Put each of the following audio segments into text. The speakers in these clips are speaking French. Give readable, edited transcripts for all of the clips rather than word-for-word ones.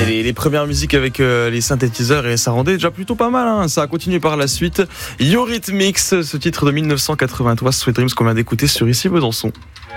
les premières musiques avec les synthétiseurs et ça rendait déjà plutôt pas mal, hein. Ça a continué par la suite. Eurythmics, ce titre de 1983, Sweet Dreams qu'on vient d'écouter sur Ici Besançon.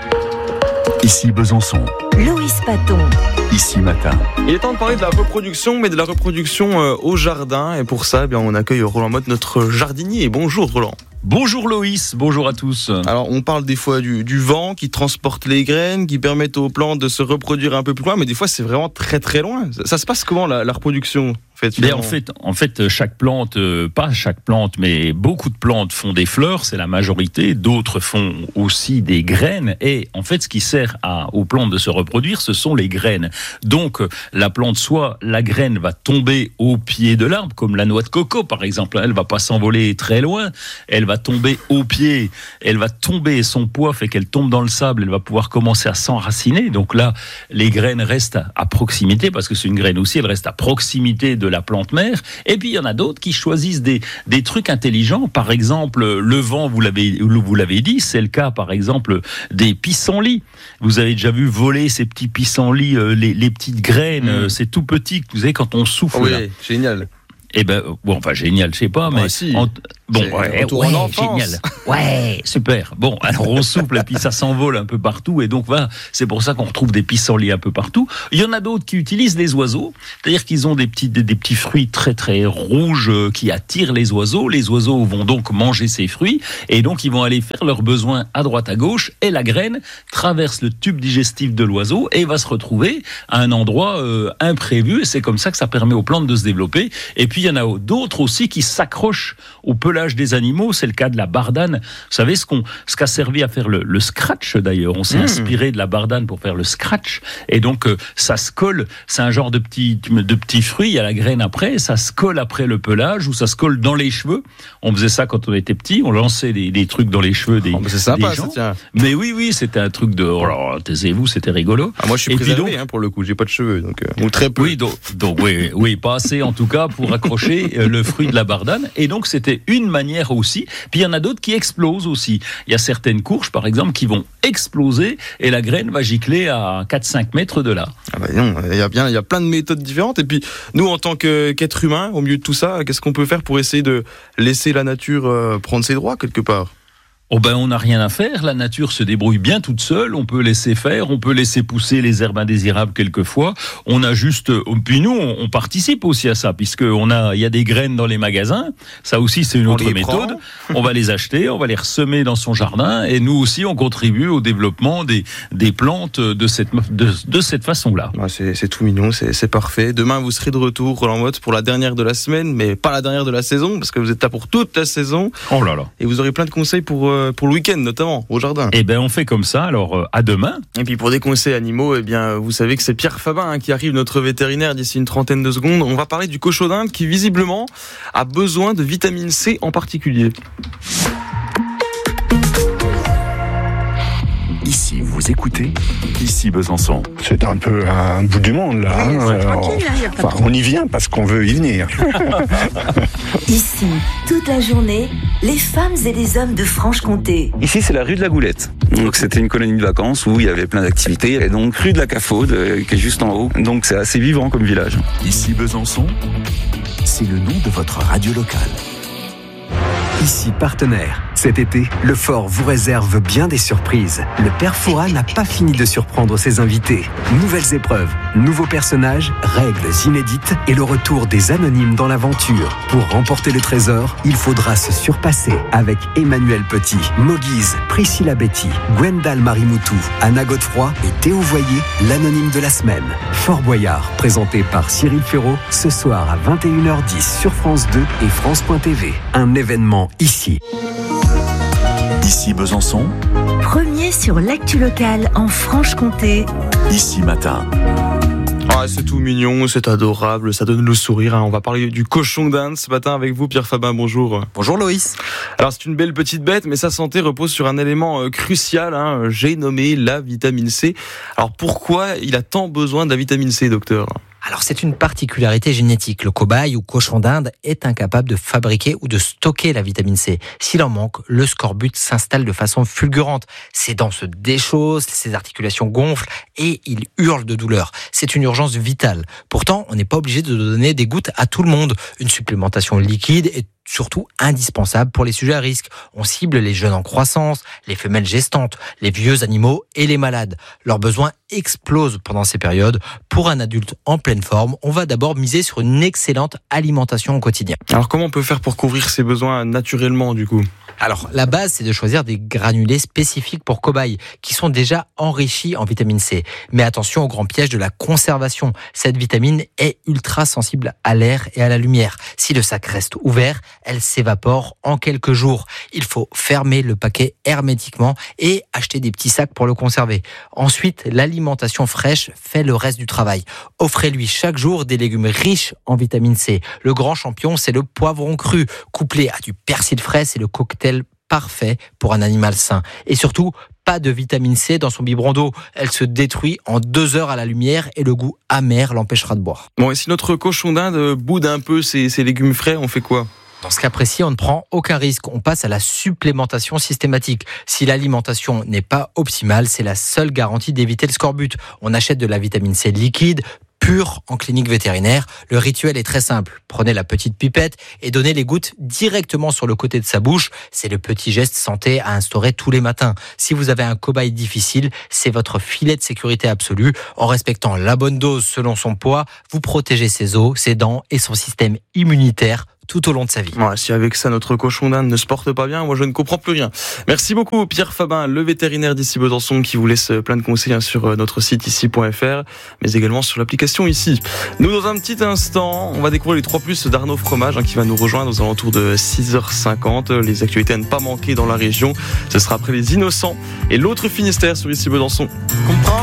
Ici Besançon. Loïs Paton. Ici Matin. Il est temps de parler de la reproduction, mais de la reproduction au jardin. Et pour ça, on accueille Roland Motte, notre jardinier. Bonjour Roland. Bonjour Loïs, bonjour à tous. Alors on parle des fois du vent qui transporte les graines, qui permettent aux plantes de se reproduire un peu plus loin, mais des fois c'est vraiment très très loin. Ça se passe comment la reproduction ? En fait, chaque plante, pas chaque plante, mais beaucoup de plantes font des fleurs, c'est la majorité. D'autres font aussi des graines. Et en fait, ce qui sert aux plantes de se reproduire, ce sont les graines. Donc, la plante, soit la graine va tomber au pied de l'arbre, comme la noix de coco, par exemple. Elle va pas s'envoler très loin. Elle va tomber au pied. Elle va tomber, son poids fait qu'elle tombe dans le sable. Elle va pouvoir commencer à s'enraciner. Donc là, les graines restent à proximité, parce que c'est une graine aussi, elle reste à proximité de la plante mère. Et puis il y en a d'autres qui choisissent des trucs intelligents. Par exemple, le vent, vous l'avez dit, c'est le cas par exemple des pissenlits. Vous avez déjà vu voler ces petits pissenlits, les petites graines, c'est tout petit, vous savez, quand on souffle. Oui, là. Génial. Eh ben, bon, enfin, génial, je sais pas, mais. Si. Génial. Ouais, super. Bon, alors on souffle et puis ça s'envole un peu partout. Et donc, voilà, c'est pour ça qu'on retrouve des pissenlits un peu partout. Il y en a d'autres qui utilisent les oiseaux. C'est-à-dire qu'ils ont des petits fruits très, très rouges qui attirent les oiseaux. Les oiseaux vont donc manger ces fruits. Et donc, ils vont aller faire leurs besoins à droite, à gauche. Et la graine traverse le tube digestif de l'oiseau et va se retrouver à un endroit imprévu. Et c'est comme ça que ça permet aux plantes de se développer. Et puis, il y en a d'autres aussi qui s'accrochent au pelage des animaux. C'est le cas de la bardane. Vous savez ce qu'a servi à faire le scratch d'ailleurs. On s'est inspiré de la bardane pour faire le scratch. Et donc, ça se colle. C'est un genre de petits fruits. Il y a la graine après. Ça se colle après le pelage ou ça se colle dans les cheveux. On faisait ça quand on était petit. On lançait des trucs dans les cheveux des c'est sympa, des gens. Ça tient. Mais oui, c'était un truc de... Oh là, taisez-vous, c'était rigolo. Moi, je suis préservé pour le coup. J'ai pas de cheveux. Donc, ou très peu. Oui, donc oui, pas assez en tout cas pour accrocher le fruit de la bardane. Et donc, c'était une manière aussi. Puis, il y en a d'autres qui explosent aussi. Il y a certaines courges, par exemple, qui vont exploser et la graine va gicler à 4-5 mètres de là. Ah bah non, il y a plein de méthodes différentes. Et puis, nous, en tant qu'être humain, au milieu de tout ça, qu'est-ce qu'on peut faire pour essayer de laisser la nature prendre ses droits quelque part ? Oh ben, on n'a rien à faire, la nature se débrouille bien toute seule, on peut laisser faire, on peut laisser pousser les herbes indésirables quelquefois, on a juste, puis nous on participe aussi à ça, puisque il y a des graines dans les magasins, ça aussi c'est une autre méthode, on va les acheter, on va les ressemer dans son jardin, et nous aussi on contribue au développement des plantes de cette façon-là. Ouais, c'est tout mignon, c'est parfait. Demain vous serez de retour, Roland Motte, pour la dernière de la semaine, mais pas la dernière de la saison, parce que vous êtes là pour toute la saison. Oh là là. Et vous aurez plein de conseils pour le week-end notamment, au jardin. Eh ben on fait comme ça, alors à demain. Et puis pour des conseils animaux, vous savez que c'est Pierre Fabin qui arrive, notre vétérinaire, d'ici une trentaine de secondes. On va parler du cochon d'Inde qui visiblement a besoin de vitamine C en particulier. Ici, vous écoutez Ici Besançon. C'est un peu un bout du monde, là. On y vient parce qu'on veut y venir. Ici, toute la journée, les femmes et les hommes de Franche-Comté. Ici, c'est la rue de la Goulette. Donc, c'était une colonie de vacances où il y avait plein d'activités. Et donc, rue de la Cafaude, qui est juste en haut. Donc, c'est assez vivant comme village. Ici Besançon, c'est le nom de votre radio locale. Ici partenaire. Cet été, le Fort vous réserve bien des surprises. Le Père Fouras n'a pas fini de surprendre ses invités. Nouvelles épreuves, nouveaux personnages, règles inédites et le retour des anonymes dans l'aventure. Pour remporter le trésor, il faudra se surpasser avec Emmanuel Petit, Moguise, Priscilla Betty, Gwendal Marimoutou, Anna Godefroy et Théo Voyer, l'anonyme de la semaine. Fort Boyard, présenté par Cyril Ferraud, ce soir à 21h10 sur France 2 et France.tv. Un événement ici. Ici Besançon. Premier sur l'actu locale en Franche-Comté. Ici Matin. Ah, c'est tout mignon, c'est adorable, ça donne le sourire. On va parler du cochon d'Inde ce matin avec vous, Pierre Fabin. Bonjour. Bonjour Loïs. Alors c'est une belle petite bête, mais sa santé repose sur un élément crucial. J'ai nommé la vitamine C. Alors pourquoi il a tant besoin de la vitamine C, docteur ? Alors c'est une particularité génétique. Le cobaye ou cochon d'Inde est incapable de fabriquer ou de stocker la vitamine C. S'il en manque, le scorbut s'installe de façon fulgurante. Ses dents se déchaussent, ses articulations gonflent et il hurle de douleur. C'est une urgence vitale. Pourtant, on n'est pas obligé de donner des gouttes à tout le monde. Une supplémentation liquide est surtout indispensable pour les sujets à risque. On cible les jeunes en croissance, les femelles gestantes, les vieux animaux et les malades. Leurs besoins explosent pendant ces périodes. Pour un adulte en pleine forme, on va d'abord miser sur une excellente alimentation au quotidien. Alors comment on peut faire pour couvrir ses besoins naturellement du coup ? Alors, la base, c'est de choisir des granulés spécifiques pour cobayes, qui sont déjà enrichis en vitamine C. Mais attention au grand piège de la conservation. Cette vitamine est ultra sensible à l'air et à la lumière. Si le sac reste ouvert, elle s'évapore en quelques jours. Il faut fermer le paquet hermétiquement et acheter des petits sacs pour le conserver. Ensuite, l'alimentation fraîche fait le reste du travail. Offrez-lui chaque jour des légumes riches en vitamine C. Le grand champion, c'est le poivron cru. Couplé à du persil frais, c'est le cocktail parfait pour un animal sain. Et surtout, pas de vitamine C dans son biberon d'eau. Elle se détruit en 2 heures à la lumière et le goût amer l'empêchera de boire. Bon, et si notre cochon d'Inde boude un peu ses légumes frais, on fait quoi ? Dans ce cas précis, on ne prend aucun risque. On passe à la supplémentation systématique. Si l'alimentation n'est pas optimale, c'est la seule garantie d'éviter le scorbut. On achète de la vitamine C liquide, pure en clinique vétérinaire. Le rituel est très simple. Prenez la petite pipette et donnez les gouttes directement sur le côté de sa bouche. C'est le petit geste santé à instaurer tous les matins. Si vous avez un cobaye difficile, c'est votre filet de sécurité absolu. En respectant la bonne dose selon son poids, vous protégez ses os, ses dents et son système immunitaire tout au long de sa vie. Ouais, si avec ça notre cochon d'Inde ne se porte pas bien, moi je ne comprends plus rien. Merci beaucoup Pierre Fabin, le vétérinaire d'Issy Besançon, qui vous laisse plein de conseils sur notre site ici.fr, mais également sur l'application Ici. Nous, dans un petit instant, on va découvrir les 3+ d'Arnaud Fromage, qui va nous rejoindre aux alentours de 6h50. Les actualités à ne pas manquer dans la région, ce sera après les Innocents et l'autre Finistère sur Ici Besançon.